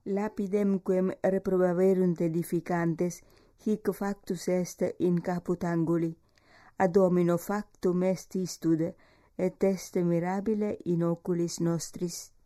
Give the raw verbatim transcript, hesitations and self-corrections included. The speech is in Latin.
Lapidemquem reprobaverunt edificantes, hic factus est in caput anguli. Ad homino factum est istude, et est mirabile in oculis nostris.